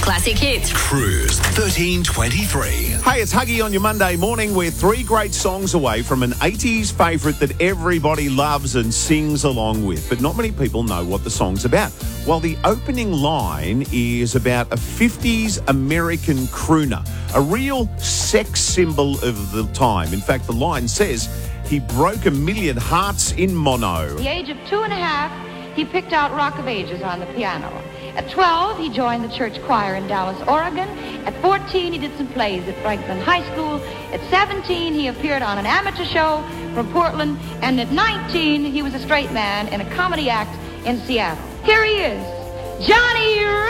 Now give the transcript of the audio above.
classic hits. Cruise 1323. Hey, it's Huggy on your Monday morning. We're 3 great songs away from an 80s favourite that everybody loves and sings along with, but not many people know what the song's about. Well, the opening line is about a 50s American crooner, a real sex symbol of the time. In fact, the line says he broke 1 million hearts in mono. At the age of 2.5, he picked out Rock of Ages on the piano. At 12, he joined the church choir in Dallas, Oregon. At 14, he did some plays at Franklin High School. At 17, he appeared on an amateur show from Portland. And at 19, he was a straight man in a comedy act in Seattle. Here he is, Johnny